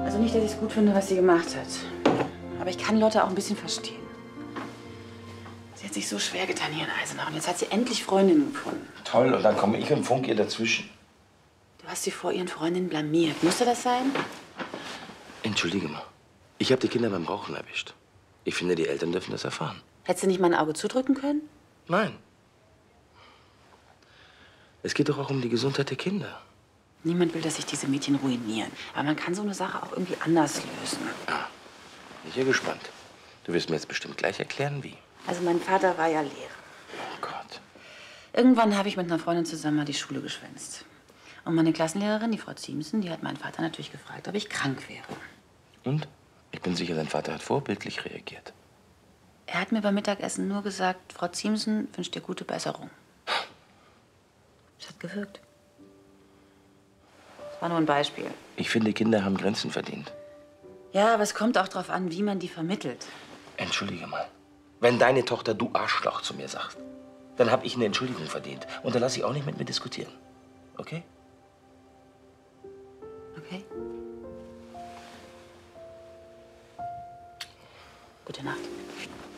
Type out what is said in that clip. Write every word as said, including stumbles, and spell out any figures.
Also nicht, dass ich es gut finde, was sie gemacht hat. Aber ich kann Lotte auch ein bisschen verstehen. Sie hat sich so schwer getan hier in Eisenach. Und jetzt hat sie endlich Freundinnen gefunden. Toll, und dann komme ich und funk ihr dazwischen. Du hast sie vor ihren Freundinnen blamiert. Musste das sein? Entschuldige mal. Ich habe die Kinder beim Rauchen erwischt. Ich finde, die Eltern dürfen das erfahren. Hättest du nicht mal ein Auge zudrücken können? Nein. Es geht doch auch um die Gesundheit der Kinder. Niemand will, dass sich diese Mädchen ruinieren. Aber man kann so eine Sache auch irgendwie anders lösen. Ah, bin ich ja gespannt. Du wirst mir jetzt bestimmt gleich erklären, wie. Also mein Vater war ja Lehrer. Oh Gott. Irgendwann habe ich mit einer Freundin zusammen mal die Schule geschwänzt. Und meine Klassenlehrerin, die Frau Ziemsen, die hat meinen Vater natürlich gefragt, ob ich krank wäre. Und? Ich bin sicher, dein Vater hat vorbildlich reagiert. Er hat mir beim Mittagessen nur gesagt, Frau Ziemsen wünscht dir gute Besserung. Das hat gewirkt. Das war nur ein Beispiel. Ich finde, Kinder haben Grenzen verdient. Ja, aber es kommt auch darauf an, wie man die vermittelt. Entschuldige mal. Wenn deine Tochter du Arschloch zu mir sagt, dann habe ich eine Entschuldigung verdient. Und dann lasse ich auch nicht mit mir diskutieren. Okay? Okay? Gute Nacht.